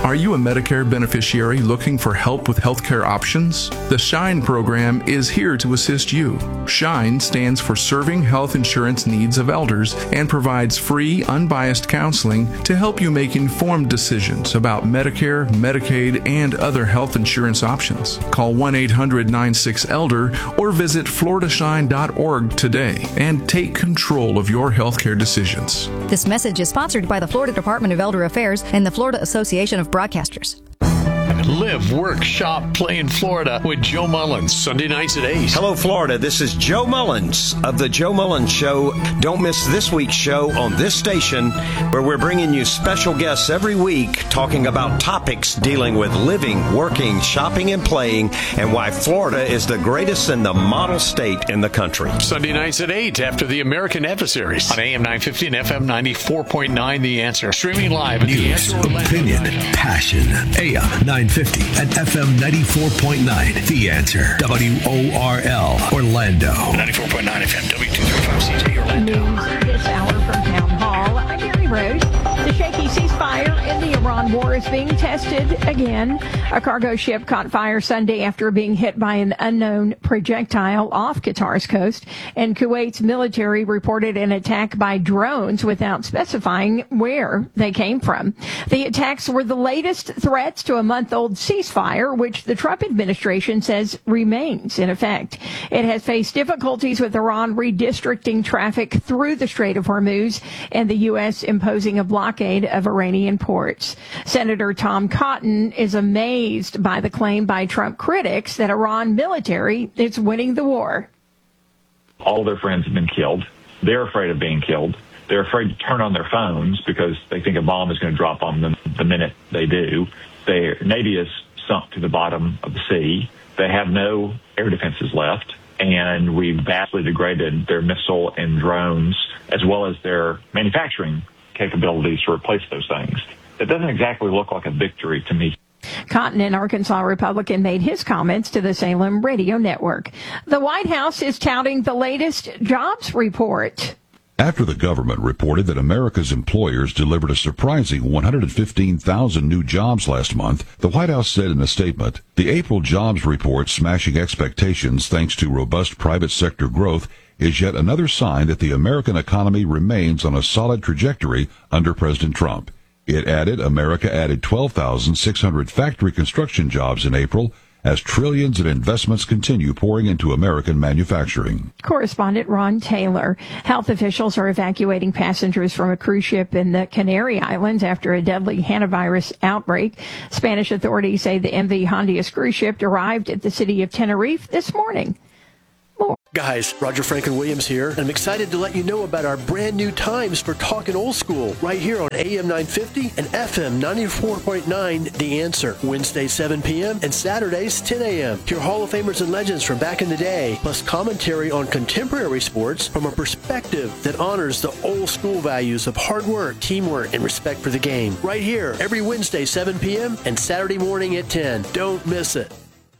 Are you a Medicare beneficiary looking for help with healthcare options? The SHINE program is here to assist you. SHINE stands for Serving Health Insurance Needs of Elders and provides free, unbiased counseling to help you make informed decisions about Medicare, Medicaid, and other health insurance options. Call 1-800-96-ELDER or visit floridashine.org today and take control of your healthcare decisions. This message is sponsored by the Florida Department of Elder Affairs and the Florida Association of Broadcasters. Live, work, shop, play in Florida with Joe Mullins, Sunday nights at 8. Hello, Florida. This is Joe Mullins of The Joe Mullins Show. Don't miss this week's show on this station, where we're bringing you special guests every week talking about topics dealing with living, working, shopping, and playing, and why Florida is the greatest and the model state in the country. Sunday nights at 8 after the American Adversaries on AM 950 and FM 94.9 The Answer. Streaming live at News, opinion, passion. AM 950 and FM 94.9. The Answer. WORL, Orlando. 94.9 FM, W235CJ, Orlando. News this hour from Town Hall. I'm Mary Rose. The shaky ceasefire in the Iran war is being tested again. A cargo ship caught fire Sunday after being hit by an unknown projectile off Qatar's coast. And Kuwait's military reported an attack by drones without specifying where they came from. The attacks were the latest threats to a month-old ceasefire, which the Trump administration says remains in effect. It has faced difficulties with Iran redistricting traffic through the Strait of Hormuz and the U.S. imposing a blockade of Iranian ports. Senator Tom Cotton is amazed by the claim by Trump critics that Iran military is winning the war. All their friends have been killed. They're afraid of being killed. They're afraid to turn on their phones because they think a bomb is going to drop on them the minute they do. Their Navy is sunk to the bottom of the sea. They have no air defenses left, and we've vastly degraded their missile and drones as well as their manufacturing capabilities to replace those things. It doesn't exactly look like a victory to me. Cotton, an Arkansas Republican, made his comments to the Salem Radio Network. The White House is touting the latest jobs report. After the government reported that America's employers delivered a surprising 115,000 new jobs last month, the White House said in a statement, the April jobs report, smashing expectations thanks to robust private sector growth, is yet another sign that the American economy remains on a solid trajectory under President Trump. It added America added 12,600 factory construction jobs in April, as trillions in investments continue pouring into American manufacturing. Correspondent Ron Taylor. Health officials are evacuating passengers from a cruise ship in the Canary Islands after a deadly hantavirus outbreak. Spanish authorities say the MV Hondias cruise ship arrived at the city of Tenerife this morning. Guys, Roger Franklin Williams here, and I'm excited to let you know about our brand new times for Talkin' Old School right here on AM 950 and FM 94.9 The Answer. Wednesdays 7 p.m. and Saturdays 10 a.m. Hear Hall of Famers and legends from back in the day, plus commentary on contemporary sports from a perspective that honors the old school values of hard work, teamwork, and respect for the game. Right here, every Wednesday 7 p.m. and Saturday morning at 10. Don't miss it.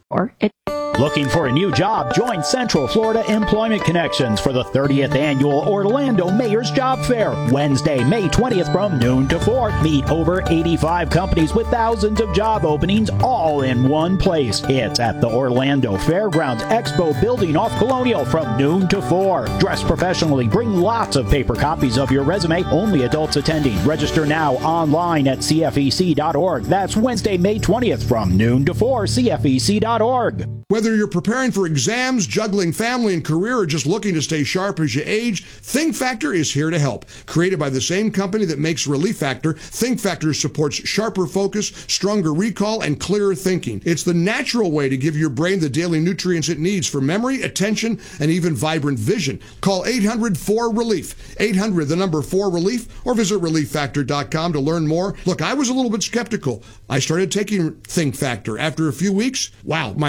Looking for a new job? Join Central Florida Employment Connections for the 30th Annual Orlando Mayor's Job Fair, Wednesday, May 20th from noon to 4. Meet over 85 companies with thousands of job openings all in one place. It's at the Orlando Fairgrounds Expo Building off Colonial from noon to 4. Dress professionally. Bring lots of paper copies of your resume. Only adults attending. Register now online at CFEC.org. That's Wednesday, May 20th from noon to 4, CFEC.org. Whether you're preparing for exams, juggling family and career, or just looking to stay sharp as you age, Think Factor is here to help. Created by the same company that makes Relief Factor, Think Factor supports sharper focus, stronger recall, and clearer thinking. It's the natural way to give your brain the daily nutrients it needs for memory, attention, and even vibrant vision. Call 800-4RELIEF, 800-4RELIEF, or visit ReliefFactor.com to learn more. Look, I was a little bit skeptical. I started taking Think Factor. After a few weeks, wow, my memory,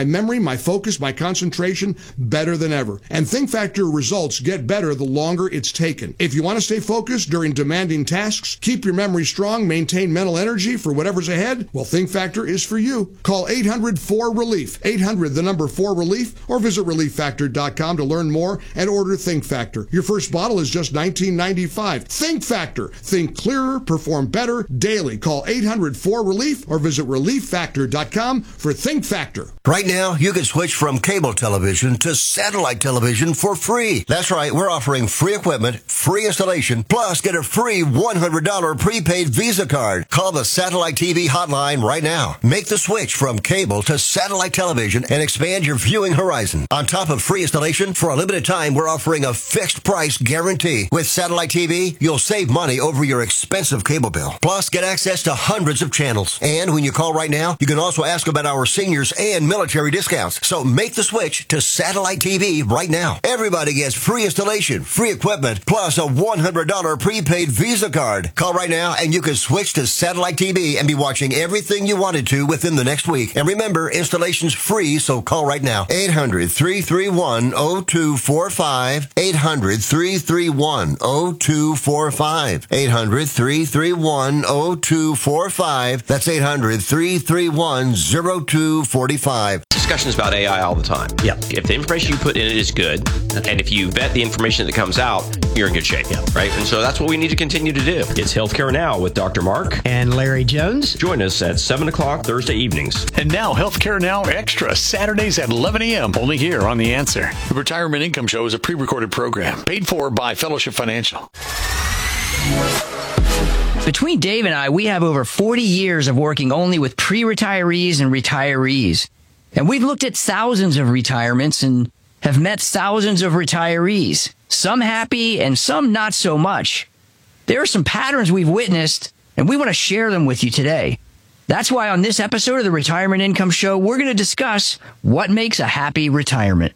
my focus, my concentration better than ever. And Think Factor results get better the longer it's taken. If you want to stay focused during demanding tasks, keep your memory strong, maintain mental energy for whatever's ahead, well, Think Factor is for you. Call 800-4RELIEF, 800-4RELIEF, or visit ReliefFactor.com to learn more and order Think Factor. Your first bottle is just $19.95. Think Factor. Think clearer, perform better daily. Call 800-4RELIEF or visit ReliefFactor.com for Think Factor. Right now, you can switch from cable television to satellite television for free. That's right, we're offering free equipment, free installation, plus get a free $100 prepaid Visa card. Call the Satellite TV hotline right now. Make the switch from cable to satellite television and expand your viewing horizon. On top of free installation, for a limited time, we're offering a fixed price guarantee. With Satellite TV, you'll save money over your expensive cable bill. Plus, get access to hundreds of channels. And when you call right now, you can also ask about our seniors and military discounts. So make the switch to Satellite TV right now. Everybody gets free installation, free equipment, plus a $100 prepaid Visa card. Call right now and you can switch to Satellite TV and be watching everything you wanted to within the next week. And remember, installation's free, so call right now. 800-331-0245. 800-331-0245. 800-331-0245. That's 800-331-0245. Discussions about AI all the time. Yeah. If the information you put in it is good, and if you vet the information that comes out, you're in good shape. Yeah. Right? And so that's what we need to continue to do. It's Healthcare Now with Dr. Mark and Larry Jones. Join us at 7 o'clock Thursday evenings. And now Healthcare Now Extra, Saturdays at 11 a.m. only here on The Answer. The Retirement Income Show is a pre-recorded program paid for by Fellowship Financial. Between Dave and I, we have over 40 years of working only with pre-retirees and retirees. And we've looked at thousands of retirements and have met thousands of retirees, some happy and some not so much. There are some patterns we've witnessed, and we want to share them with you today. That's why on this episode of the Retirement Income Show, we're going to discuss what makes a happy retirement.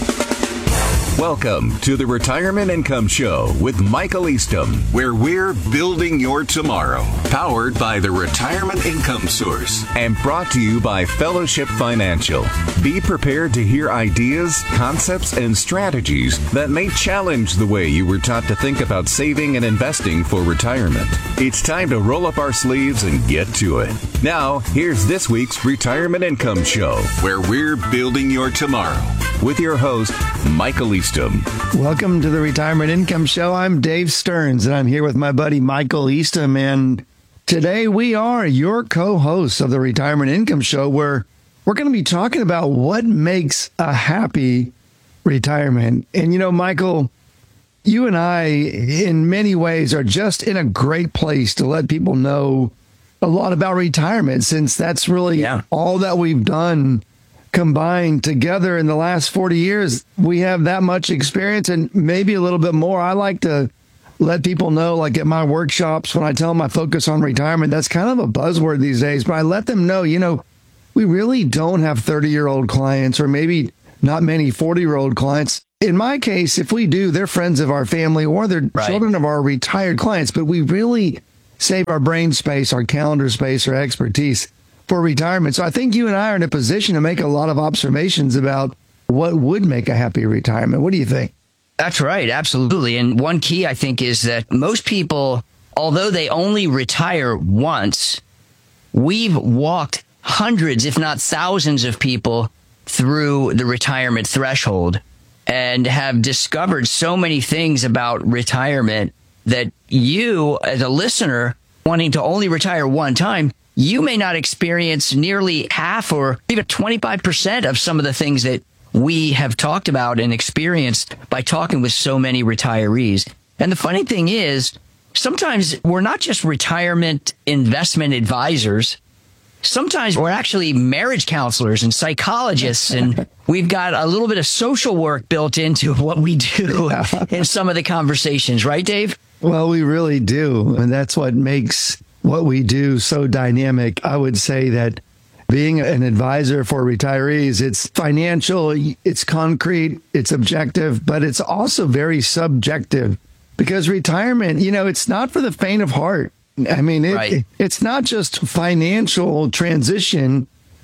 Welcome to the Retirement Income Show with Michael Eastham, where we're building your tomorrow. Powered by the Retirement Income Source and brought to you by Fellowship Financial. Be prepared to hear ideas, concepts, and strategies that may challenge the way you were taught to think about saving and investing for retirement. It's time to roll up our sleeves and get to it. Now, here's this week's Retirement Income Show, where we're building your tomorrow. With your host, Michael Eastham. Welcome to the Retirement Income Show. I'm Dave Stearns, and I'm here with my buddy Michael Eastham. And today we are your co-hosts of the Retirement Income Show, where we're going to be talking about what makes a happy retirement. And, you know, Michael, you and I, in many ways, are just in a great place to let people know a lot about retirement, since that's really all that we've done combined together in the last 40 years. We have that much experience and maybe a little bit more. I like to let people know, like at my workshops, when I tell them I focus on retirement, that's kind of a buzzword these days, but I let them know, you know, we really don't have 30-year-old clients, or maybe not many 40-year-old clients. In my case, if we do, they're friends of our family or they're children of our retired clients, but we really save our brain space, our calendar space, our expertise for retirement. So I think you and I are in a position to make a lot of observations about what would make a happy retirement. What do you think? That's right. Absolutely. And one key, I think, is that most people, although they only retire once, we've walked hundreds, if not thousands of people through the retirement threshold and have discovered so many things about retirement that you, as a listener, wanting to only retire one time, you may not experience nearly half or even 25% of some of the things that we have talked about and experienced by talking with so many retirees. And the funny thing is, sometimes we're not just retirement investment advisors. Sometimes we're actually marriage counselors and psychologists, and we've got a little bit of social work built into what we do in some of the conversations. Right, Dave? Well, we really do. And that's what makes what we do so dynamic. I would say that being an advisor for retirees, it's financial, it's concrete, it's objective, but it's also very subjective, because retirement, you know, it's not for the faint of heart. I mean, it's not just financial transition.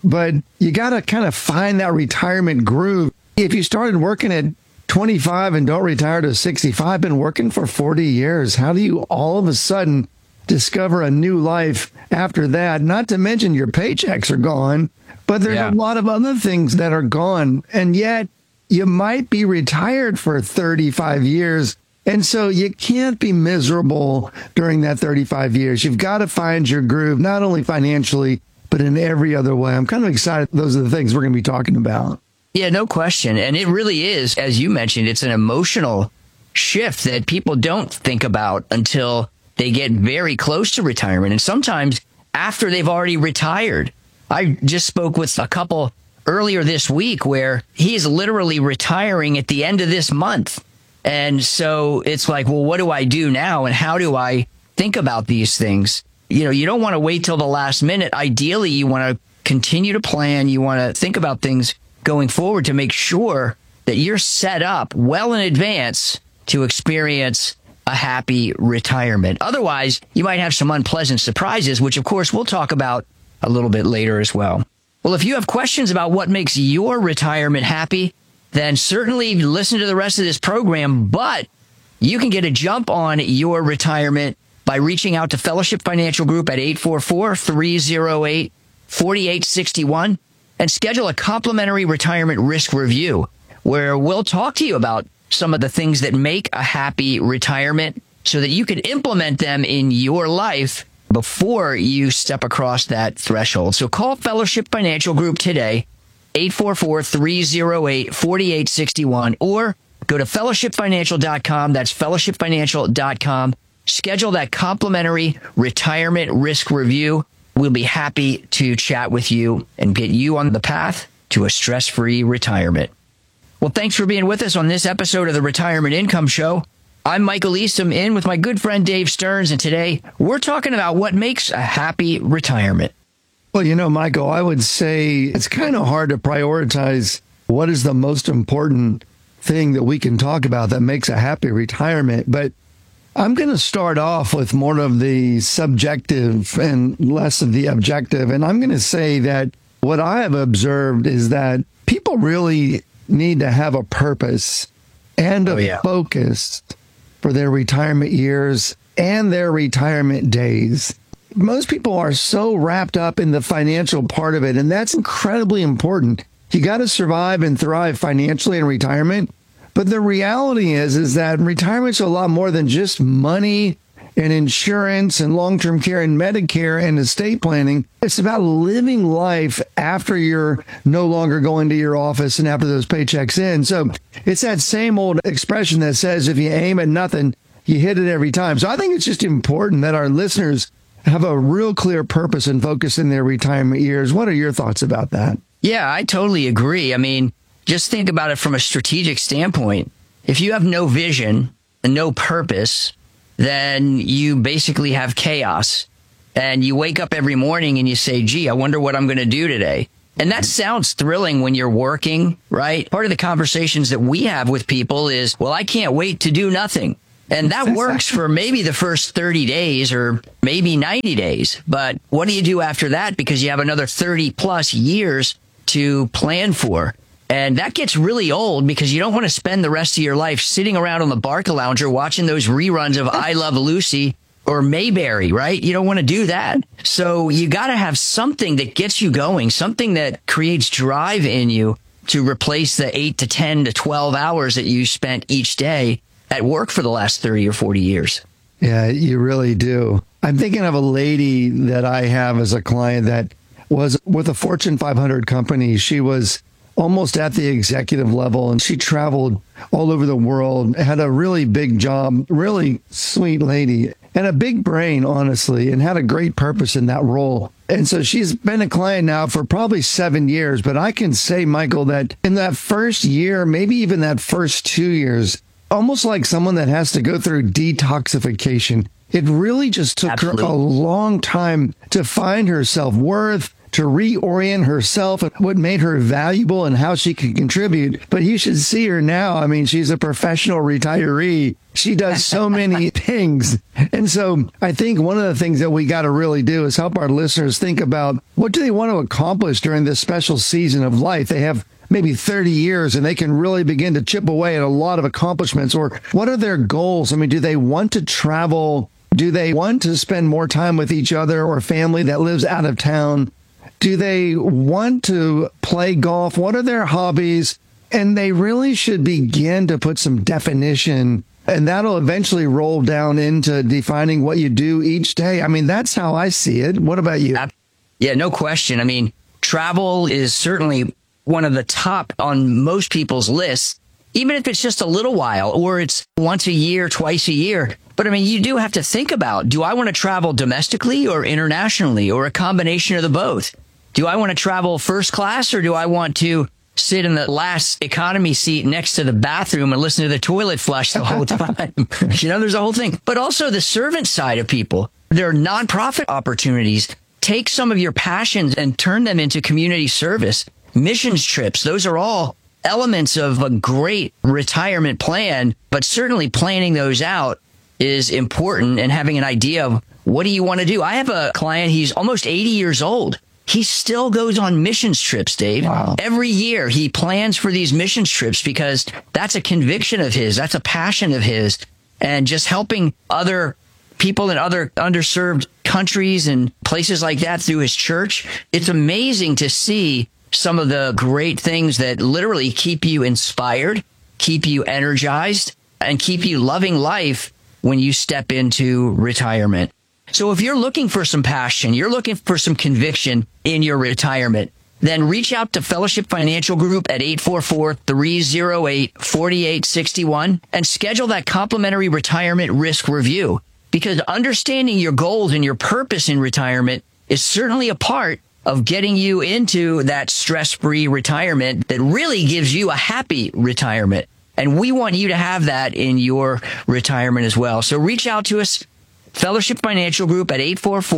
but you got to kind of find that retirement groove. If you started working at 25 and don't retire to 65, been working for 40 years, how do you all of a sudden discover a new life after that? Not to mention your paychecks are gone, but there's a lot of other things that are gone. And yet you might be retired for 35 years. And so you can't be miserable during that 35 years. You've got to find your groove, not only financially, but in every other way. I'm kind of excited. Those are the things we're going to be talking about. Yeah, no question. And it really is, as you mentioned, it's an emotional shift that people don't think about until they get very close to retirement. And sometimes after they've already retired. I just spoke with a couple earlier this week where he is literally retiring at the end of this month. And so it's like, well, what do I do now? And how do I think about these things? You know, you don't want to wait till the last minute. Ideally, you want to continue to plan. You want to think about things going forward to make sure that you're set up well in advance to experience a happy retirement. Otherwise, you might have some unpleasant surprises, which, of course, we'll talk about a little bit later as well. Well, if you have questions about what makes your retirement happy, then certainly listen to the rest of this program. But you can get a jump on your retirement by reaching out to Fellowship Financial Group at 844-308-4861 and schedule a complimentary retirement risk review where we'll talk to you about some of the things that make a happy retirement so that you can implement them in your life before you step across that threshold. So call Fellowship Financial Group today, 844-308-4861, or go to fellowshipfinancial.com. That's fellowshipfinancial.com. Schedule that complimentary retirement risk review. We'll be happy to chat with you and get you on the path to a stress-free retirement. Well, thanks for being with us on this episode of the Retirement Income Show. I'm Michael Eastham, in with my good friend Dave Stearns, and today we're talking about what makes a happy retirement. Well, you know, Michael, I would say it's kind of hard to prioritize what is the most important thing that we can talk about that makes a happy retirement. But I'm going to start off with more of the subjective and less of the objective. And I'm going to say that what I have observed is that people really need to have a purpose and a focus for their retirement years and their retirement days. Most people are so wrapped up in the financial part of it, and that's incredibly important. You got to survive and thrive financially in retirement. But the reality is that retirement's a lot more than just money and insurance and long-term care and Medicare and estate planning. It's about living life after you're no longer going to your office and after those paychecks in. So it's that same old expression that says, if you aim at nothing, you hit it every time. So I think it's just important that our listeners have a real clear purpose and focus in their retirement years. What are your thoughts about that? Yeah, I totally agree. I mean, just think about it from a strategic standpoint. If you have no vision and no purpose, then you basically have chaos. And you wake up every morning and you say, gee, I wonder what I'm going to do today. And that sounds thrilling when you're working, right? Part of the conversations that we have with people is, well, I can't wait to do nothing. And that works for maybe the first 30 days or maybe 90 days. But what do you do after that? Because you have another 30 plus years to plan for. And that gets really old because you don't want to spend the rest of your life sitting around on the Barcalounger watching those reruns of I Love Lucy or Mayberry, right? You don't want to do that. So you got to have something that gets you going, something that creates drive in you to replace the 8 to 10 to 12 hours that you spent each day at work for the last 30 or 40 years. Yeah, you really do. I'm thinking of a lady that I have as a client that was with a Fortune 500 company. She was almost at the executive level, and she traveled all over the world, had a really big job, really sweet lady, and a big brain, honestly, and had a great purpose in that role. And so she's been a client now for probably 7 years. But I can say, Michael, that in that first year, maybe even that first 2 years, almost like someone that has to go through detoxification, it really just took her a long time to find her self-worth, to reorient herself and what made her valuable and how she could contribute. But you should see her now. I mean, she's a professional retiree. She does so many things. And so I think one of the things that we got to really do is help our listeners think about what do they want to accomplish during this special season of life. They have maybe 30 years and they can really begin to chip away at a lot of accomplishments. Or what are their goals? I mean, do they want to travel? Do they want to spend more time with each other or family that lives out of town? Do they want to play golf? What are their hobbies? And they really should begin to put some definition, and that'll eventually roll down into defining what you do each day. I mean, that's how I see it. What about you? Yeah, no question. I mean, travel is certainly one of the top on most people's lists, even if it's just a little while or it's once a year, twice a year. But I mean, you do have to think about, do I want to travel domestically or internationally or a combination of the both? Do I want to travel first class or do I want to sit in the last economy seat next to the bathroom and listen to the toilet flush the whole time? You know, there's a whole thing. But also the servant side of people. There are nonprofit opportunities. Take some of your passions and turn them into community service. Missions trips. Those are all elements of a great retirement plan, but certainly planning those out is important and having an idea of what do you want to do. I have a client, he's almost 80 years old. He still goes on missions trips, Dave. Wow. Every year he plans for these missions trips because that's a conviction of his. That's a passion of his. And just helping other people in other underserved countries and places like that through his church. It's amazing to see some of the great things that literally keep you inspired, keep you energized, and keep you loving life when you step into retirement. So if you're looking for some passion, you're looking for some conviction in your retirement, then reach out to Fellowship Financial Group at 844-308-4861 and schedule that complimentary retirement risk review. Because understanding your goals and your purpose in retirement is certainly a part of getting you into that stress-free retirement that really gives you a happy retirement. And we want you to have that in your retirement as well. So reach out to us, Fellowship Financial Group at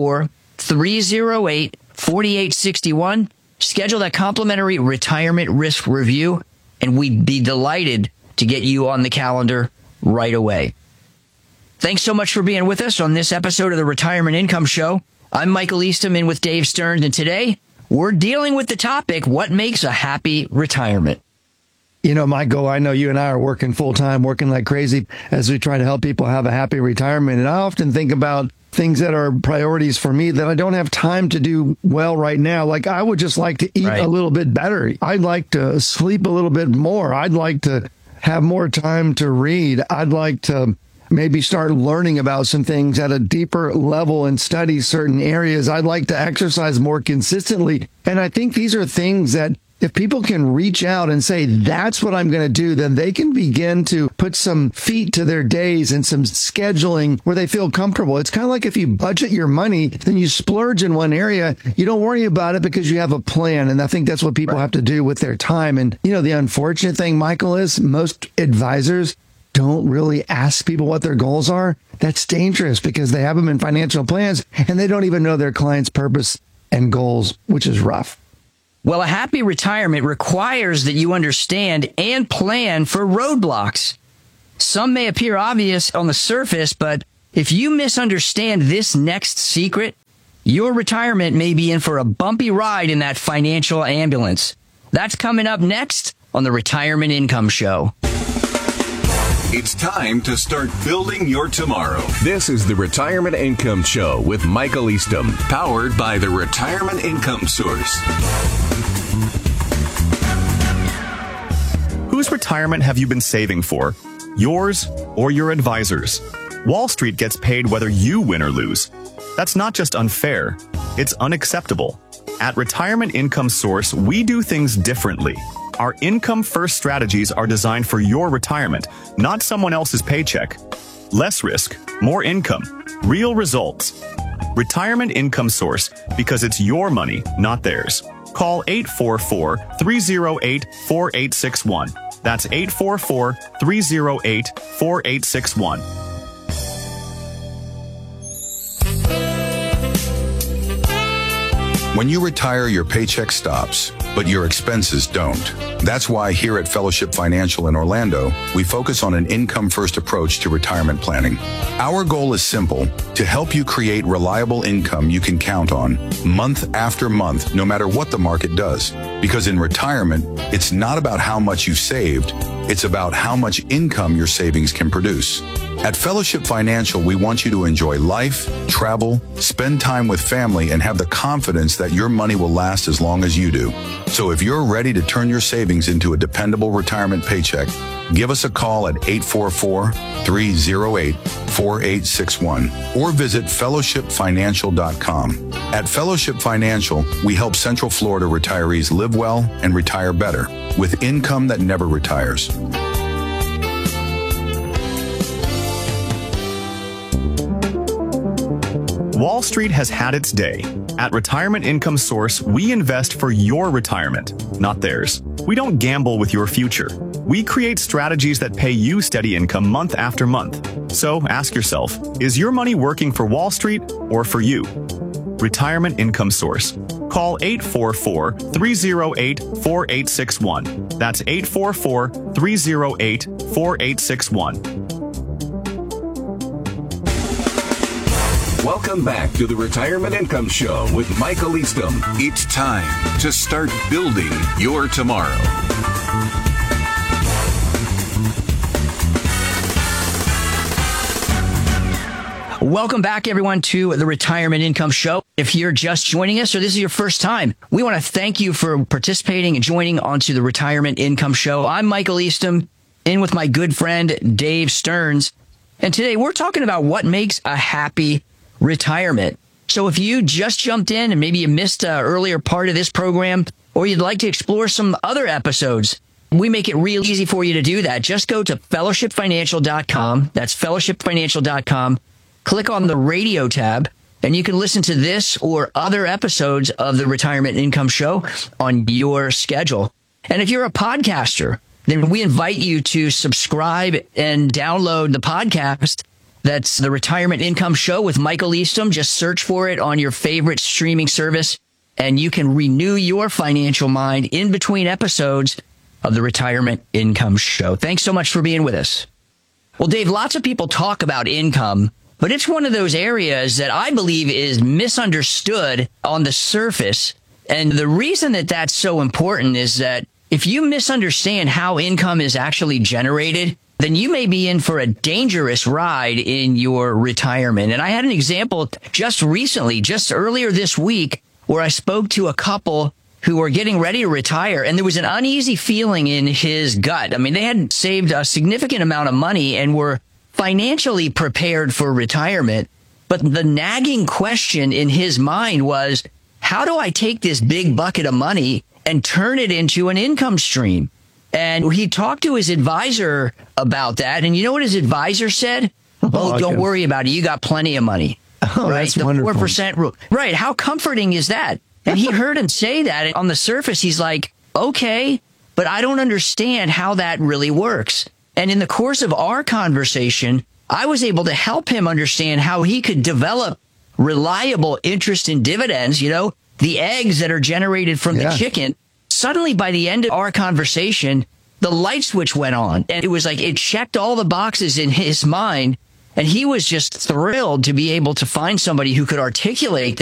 844-308-4861. Schedule that complimentary retirement risk review, and we'd be delighted to get you on the calendar right away. Thanks so much for being with us on this episode of the Retirement Income Show. I'm Michael Eastham in with Dave Stearns, and today we're dealing with the topic, what makes a happy retirement? You know, Michael, I know you and I are working full time, working like crazy as we try to help people have a happy retirement. And I often think about things that are priorities for me that I don't have time to do well right now. Like I would just like to eat a little bit better. I'd like to sleep a little bit more. I'd like to have more time to read. I'd like to maybe start learning about some things at a deeper level and study certain areas. I'd like to exercise more consistently. And I think these are things that if people can reach out and say, that's what I'm going to do, then they can begin to put some feet to their days and some scheduling where they feel comfortable. It's kind of like if you budget your money, then you splurge in one area. You don't worry about it because you have a plan. And I think that's what people have to do with their time. And, you know, the unfortunate thing, Michael, is most advisors don't really ask people what their goals are. That's dangerous because they have them in financial plans and they don't even know their client's purpose and goals, which is rough. Well, a happy retirement requires that you understand and plan for roadblocks. Some may appear obvious on the surface, but if you misunderstand this next secret, your retirement may be in for a bumpy ride in that financial ambulance. That's coming up next on the Retirement Income Show. It's time to start building your tomorrow. This is the Retirement Income Show with Michael Eastham, powered by the Retirement Income Source. Whose retirement have you been saving for? Yours or your advisor's? Wall Street gets paid whether you win or lose. That's not just unfair, it's unacceptable. At Retirement Income Source, we do things differently. Our income-first strategies are designed for your retirement, not someone else's paycheck. Less risk, more income, real results. Retirement Income Source, because it's your money, not theirs. Call 844-308-4861. That's 844-308-4861. When you retire, your paycheck stops, but your expenses don't. That's why here at Fellowship Financial in Orlando, we focus on an income-first approach to retirement planning. Our goal is simple, to help you create reliable income you can count on, month after month, no matter what the market does. Because in retirement, it's not about how much you've saved, it's about how much income your savings can produce. At Fellowship Financial, we want you to enjoy life, travel, spend time with family, and have the confidence that your money will last as long as you do. So if you're ready to turn your savings into a dependable retirement paycheck, give us a call at 844-308-4861 or visit fellowshipfinancial.com. At Fellowship Financial, we help Central Florida retirees live well and retire better with income that never retires. Wall Street has had its day. At Retirement Income Source, we invest for your retirement, not theirs. We don't gamble with your future. We create strategies that pay you steady income month after month. So ask yourself, is your money working for Wall Street or for you? Retirement Income Source. Call 844-308-4861. That's 844-308-4861. Welcome back to the Retirement Income Show with Michael Eastham. It's time to start building your tomorrow. Welcome back, everyone, to the Retirement Income Show. If you're just joining us or this is your first time, we want to thank you for participating and joining onto the Retirement Income Show. I'm Michael Eastham, in with my good friend Dave Stearns. And today we're talking about what makes a happy retirement. So if you just jumped in and maybe you missed an earlier part of this program, or you'd like to explore some other episodes, we make it real easy for you to do that. Just go to fellowshipfinancial.com. That's fellowshipfinancial.com. Click on the radio tab, and you can listen to this or other episodes of the Retirement Income Show on your schedule. And if you're a podcaster, then we invite you to subscribe and download the podcast. That's the Retirement Income Show with Michael Eastham. Just search for it on your favorite streaming service, and you can renew your financial mind in between episodes of the Retirement Income Show. Thanks so much for being with us. Well, Dave, lots of people talk about income, but it's one of those areas that I believe is misunderstood on the surface. And the reason that that's so important is that if you misunderstand how income is actually generated, then you may be in for a dangerous ride in your retirement. And I had an example just recently, just earlier this week, where I spoke to a couple who were getting ready to retire, and there was an uneasy feeling in his gut. I mean, they had saved a significant amount of money and were financially prepared for retirement. But the nagging question in his mind was, how do I take this big bucket of money and turn it into an income stream? And he talked to his advisor about that. And you know what his advisor said? Oh, don't worry about it. You got plenty of money. Oh, right? That's the wonderful. 4% rule. Right. How comforting is that? And he heard him say that. And on the surface, he's like, okay, but I don't understand how that really works. And in the course of our conversation, I was able to help him understand how he could develop reliable interest in dividends, you know, the eggs that are generated from the chicken. Suddenly, by the end of our conversation, the light switch went on, and it was like it checked all the boxes in his mind, and he was just thrilled to be able to find somebody who could articulate